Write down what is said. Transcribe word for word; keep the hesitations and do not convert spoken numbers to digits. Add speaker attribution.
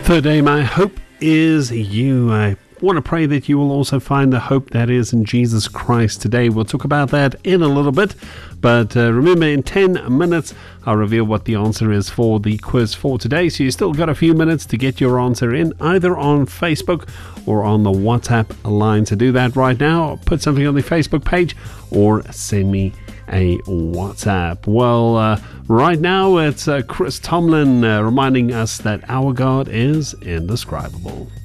Speaker 1: Third day, my hope is you. I want to pray that you will also find the hope that is in Jesus Christ today. We'll talk about that in a little bit. But uh, remember, in ten minutes, I'll reveal what the answer is for the quiz for today. So you still got a few minutes to get your answer in, either on Facebook or on the WhatsApp line. To do that right now, put something on the Facebook page or send me a WhatsApp. Well, uh, right now it's uh, Chris Tomlin uh, reminding us that our God is indescribable.